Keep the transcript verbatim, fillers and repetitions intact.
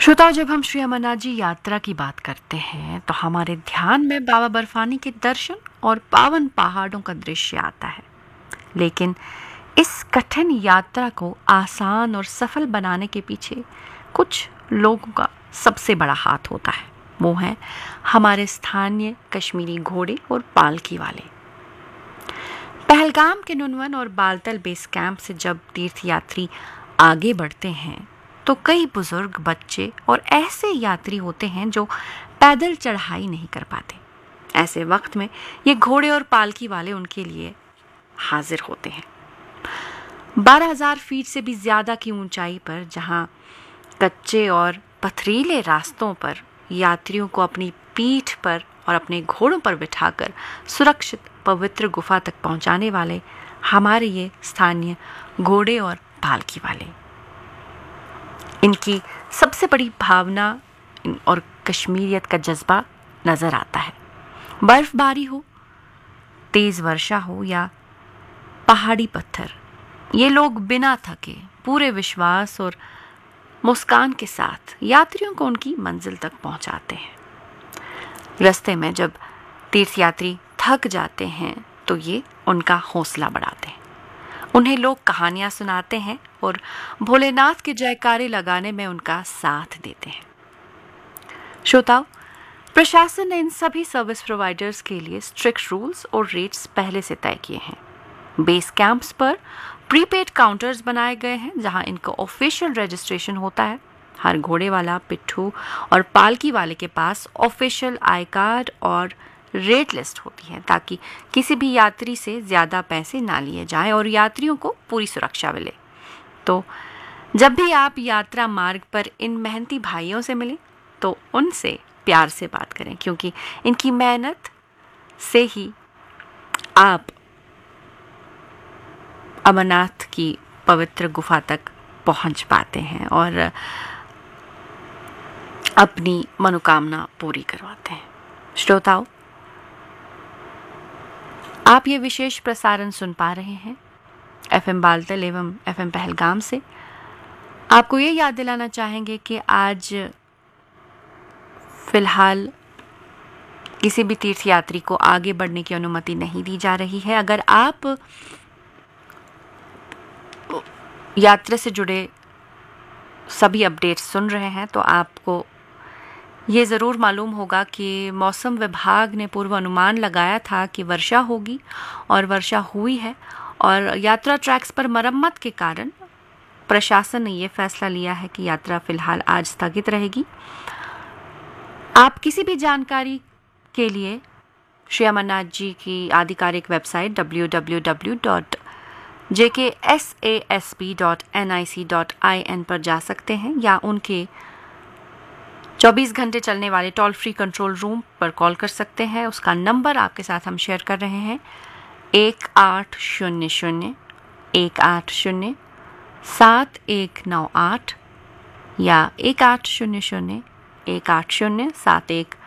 श्रोताओं, जब हम श्री अमरनाथ जी यात्रा की बात करते हैं तो हमारे ध्यान में बाबा बर्फानी के दर्शन और पावन पहाड़ों का दृश्य आता है। लेकिन इस कठिन यात्रा को आसान और सफल बनाने के पीछे कुछ लोगों का सबसे बड़ा हाथ होता है। वो हैं हमारे स्थानीय कश्मीरी घोड़े और पालकी वाले। पहलगाम के नुनवन और बालतल बेस कैंप से जब तीर्थयात्री आगे बढ़ते हैं तो कई बुजुर्ग, बच्चे और ऐसे यात्री होते हैं जो पैदल चढ़ाई नहीं कर पाते। ऐसे वक्त में ये घोड़े और पालकी वाले उनके लिए हाजिर होते हैं। बारह हजार फीट से भी ज्यादा की ऊंचाई पर, जहां कच्चे और पथरीले रास्तों पर यात्रियों को अपनी पीठ पर और अपने घोड़ों पर बिठाकर सुरक्षित पवित्र गुफा तक पहुंचाने वाले हमारे ये स्थानीय घोड़े और पालकी वाले। इनकी सबसे बड़ी भावना और कश्मीरियत का जज्बा नजर आता है। बर्फबारी हो, तेज वर्षा हो या पहाड़ी पत्थर, ये लोग बिना थके, पूरे विश्वास और मुस्कान के साथ यात्रियों को उनकी मंजिल तक पहुंचाते हैं। रास्ते में जब तीर्थयात्री थक जाते हैं तो ये उनका हौसला बढ़ाते हैं। उन्हें लोग कहानियां सुनाते हैं और भोलेनाथ के जयकारे लगाने में उनका साथ देते हैं। श्रोताओ, प्रशासन ने इन सभी सर्विस प्रोवाइडर्स के लिए स्ट्रिक्ट रूल्स और रेट्स पहले से तय किए हैं। बेस कैंप्स पर प्रीपेड काउंटर्स बनाए गए हैं जहां इनका ऑफिशियल रजिस्ट्रेशन होता है। हर घोड़े वाला, पिट्ठू और पालकी वाले के पास ऑफिशियल आई कार्ड और रेट लिस्ट होती है ताकि किसी भी यात्री से ज़्यादा पैसे ना लिए जाएं और यात्रियों को पूरी सुरक्षा मिले। तो जब भी आप यात्रा मार्ग पर इन मेहनती भाइयों से मिलें तो उनसे प्यार से बात करें, क्योंकि इनकी मेहनत से ही आप अमरनाथ की पवित्र गुफा तक पहुंच पाते हैं और अपनी मनोकामना पूरी करवाते हैं। श्रोताओं, आप ये विशेष प्रसारण सुन पा रहे हैं एफएम बालतल एवं एफएम पहलगाम से। आपको ये याद दिलाना चाहेंगे कि आज फिलहाल किसी भी तीर्थयात्री को आगे बढ़ने की अनुमति नहीं दी जा रही है। अगर आप यात्रा से जुड़े सभी अपडेट्स सुन रहे हैं तो आपको ये ज़रूर मालूम होगा कि मौसम विभाग ने पूर्व अनुमान लगाया था कि वर्षा होगी और वर्षा हुई है, और यात्रा ट्रैक्स पर मरम्मत के कारण प्रशासन ने ये फैसला लिया है कि यात्रा फिलहाल आज स्थगित रहेगी। आप किसी भी जानकारी के लिए श्री अमरनाथ जी की आधिकारिक website W W W dot J के S A S P dot N I C dot I N पर जा सकते हैं या उनके चौबीस घंटे चलने वाले टोल फ्री कंट्रोल रूम पर कॉल कर सकते हैं। उसका नंबर आपके साथ हम शेयर कर रहे हैं, एक आठ शून्य शून्य एक आठ शून्य सात एक नौ आठ या एक आठ शून्य शून्य एक आठ शून्य सात एक